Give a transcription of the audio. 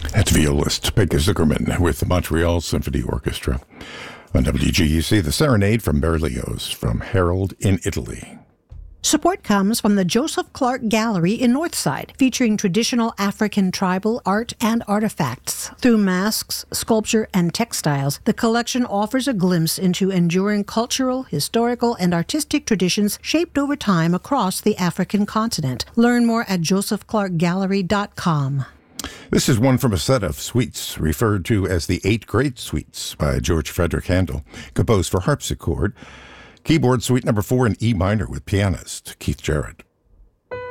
That's violist Peggy Zuckerman with the Montreal Symphony Orchestra. On WGEC, the Serenade from Berlioz from Harold in Italy. Support comes from the Joseph Clark Gallery in Northside, featuring traditional African tribal art and artifacts. Through masks, sculpture, and textiles, the collection offers a glimpse into enduring cultural, historical, and artistic traditions shaped over time across the African continent. Learn more at josephclarkgallery.com. This is one from a set of suites referred to as the Eight Great Suites by George Frederick Handel, composed for harpsichord. Keyboard Suite number 4 in E minor with pianist Keith Jarrett.